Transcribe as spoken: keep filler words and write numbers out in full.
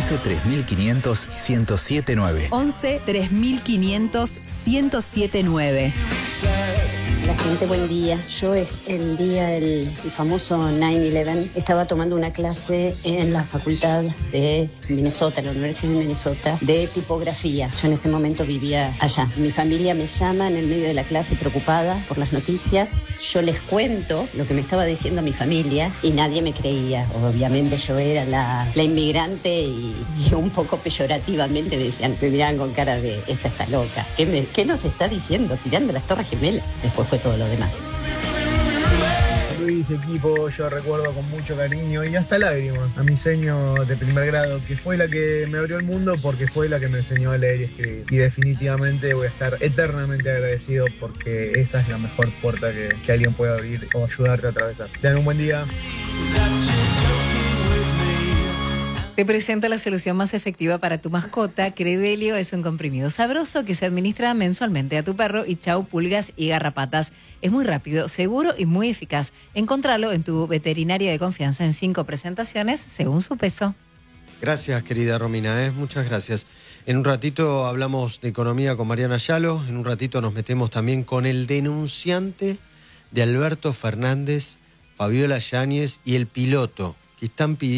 once tres mil quinientos ciento siete nueve. once tres mil quinientos ciento siete nueve. La gente, buen día. Yo es el día del el famoso nueve once, estaba tomando una clase en la facultad de Minnesota, la Universidad de Minnesota, de tipografía. Yo en ese momento vivía allá. Mi familia me llama en el medio de la clase preocupada por las noticias. Yo les cuento lo que me estaba diciendo mi familia y nadie me creía. Obviamente yo era la, la inmigrante y, y un poco peyorativamente me decían, me miraban con cara de, esta está loca. ¿Qué, me, qué nos está diciendo? Tirando las Torres Gemelas. Después fue todo lo demás. Luis, equipo, yo recuerdo con mucho cariño y hasta lágrimas a mi seño de primer grado, que fue la que me abrió el mundo porque fue la que me enseñó a leer y escribir. Y definitivamente voy a estar eternamente agradecido porque esa es la mejor puerta que, que alguien puede abrir o ayudarte a atravesar. Tengan un buen día. Te presento la solución más efectiva para tu mascota. Credelio es un comprimido sabroso que se administra mensualmente a tu perro y chau pulgas y garrapatas. Es muy rápido, seguro y muy eficaz. Encontralo en tu veterinaria de confianza en cinco presentaciones según su peso. Gracias, querida Romina, ¿eh? Muchas gracias. En un ratito hablamos de economía con Mariana Yalo. En un ratito nos metemos también con el denunciante de Alberto Fernández, Fabiola Yáñez y el piloto que están pidiendo